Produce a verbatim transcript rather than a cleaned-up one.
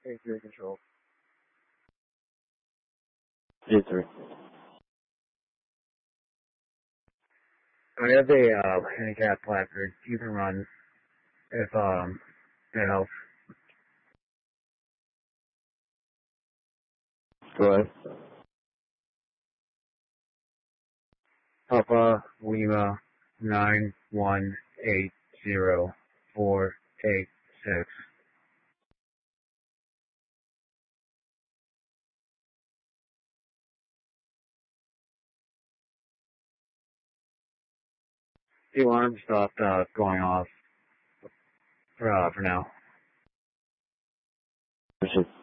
A three control. A three. I have a uh, handicap placard. You can run if um that helps. Go ahead. Papa Lima nine one eight zero four eight six. The alarm stopped uh, going off for uh, for now.